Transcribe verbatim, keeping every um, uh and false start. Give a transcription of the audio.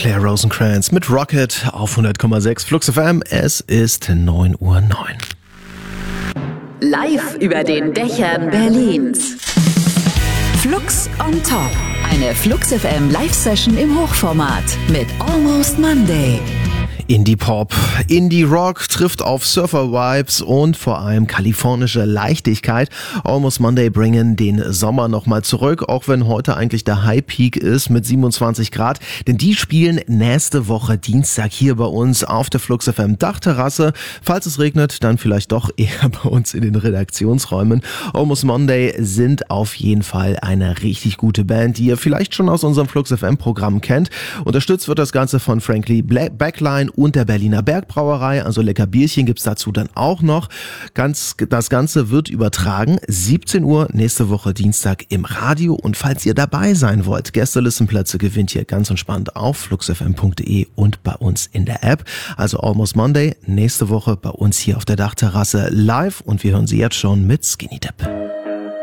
Claire Rosencrantz mit Rocket auf hundert Komma sechs Flux F M. Es ist neun Uhr neun. Live über den Dächern Berlins. Flux on Top. Eine Flux F M Live-Session im Hochformat mit Almost Monday. Indie-Pop, Indie-Rock trifft auf Surfer-Vibes und vor allem kalifornische Leichtigkeit. Almost Monday bringen den Sommer nochmal zurück, auch wenn heute eigentlich der High-Peak ist mit siebenundzwanzig Grad. Denn die spielen nächste Woche Dienstag hier bei uns auf der Flux F M Dachterrasse. Falls es regnet, dann vielleicht doch eher bei uns in den Redaktionsräumen. Almost Monday sind auf jeden Fall eine richtig gute Band, die ihr vielleicht schon aus unserem Flux F M Programm kennt. Unterstützt wird das Ganze von Frankly Backline und der Berliner Bergbrauerei, also lecker Bierchen gibt's dazu dann auch noch. Ganz, das Ganze wird übertragen, siebzehn Uhr nächste Woche Dienstag im Radio, und falls ihr dabei sein wollt, Gästelistenplätze gewinnt ihr ganz entspannt auf fluxfm punkt de und bei uns in der App. Also Almost Monday nächste Woche bei uns hier auf der Dachterrasse live, und wir hören sie jetzt schon mit Skinny Dip.